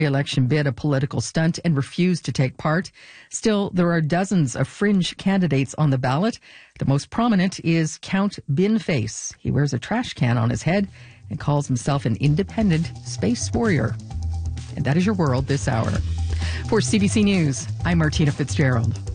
election bid a political stunt and refused to take part. Still, there are dozens of fringe candidates on the ballot. The most prominent is Count Binface. He wears a trash can on his head and calls himself an independent space warrior. And that is your world this hour. For CBC News, I'm Martina Fitzgerald.